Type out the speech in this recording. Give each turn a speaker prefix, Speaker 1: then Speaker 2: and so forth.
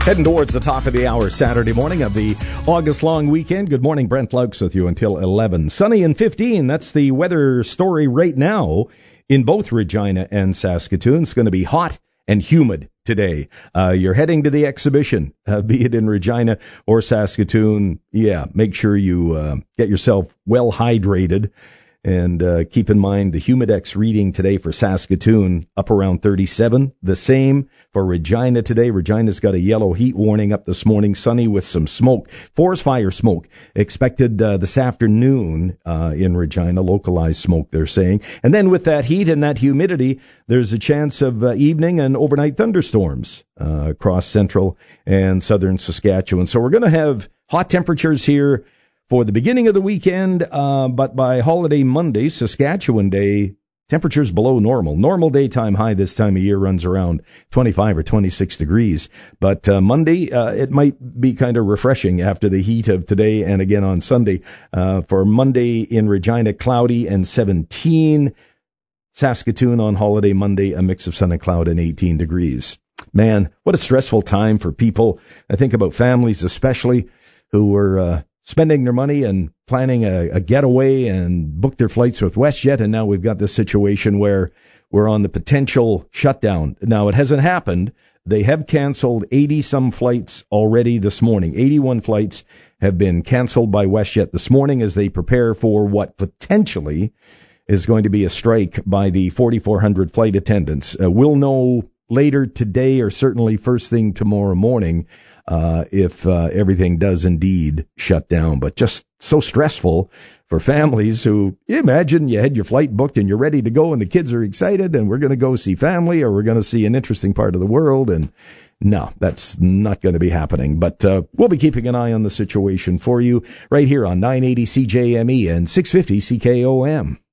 Speaker 1: Heading towards the top of the hour Saturday morning of the August long weekend. Good morning, Brent Laux with you until 11. Sunny and 15. That's the weather story right now in both Regina and Saskatoon. It's going to be hot and humid today. You're heading to the exhibition, be it in Regina or Saskatoon. Yeah, make sure you get yourself well hydrated. And keep in mind the Humidex reading today for Saskatoon up around 37. The same for Regina today. Regina's got a yellow heat warning up this morning, sunny with some smoke. Forest fire smoke expected this afternoon in Regina, localized smoke they're saying. And then with that heat and that humidity, there's a chance of evening and overnight thunderstorms across central and southern Saskatchewan. So we're going to have hot temperatures here for the beginning of the weekend, but by holiday Monday, Saskatchewan Day, temperatures below normal. Normal daytime high this time of year runs around 25 or 26 degrees. But Monday, it might be kind of refreshing after the heat of today and again on Sunday. For Monday in Regina, cloudy and 17. Saskatoon on holiday Monday, a mix of sun and cloud and 18 degrees. Man, what a stressful time for people. I think about families especially who were spending their money and planning a getaway and booked their flights with WestJet, and now we've got this situation where we're on the potential shutdown. Now, it hasn't happened. They have canceled 80-some flights already this morning. 81 flights have been canceled by WestJet this morning as they prepare for what potentially is going to be a strike by the 4,400 flight attendants. We'll know later today or certainly first thing tomorrow morning if everything does indeed shut down. But just so stressful for families who, you imagine you had your flight booked and you're ready to go and the kids are excited and we're going to go see family or we're going to see an interesting part of the world. And no, that's not going to be happening. But we'll be keeping an eye on the situation for you right here on 980 CJME and 650 CKOM.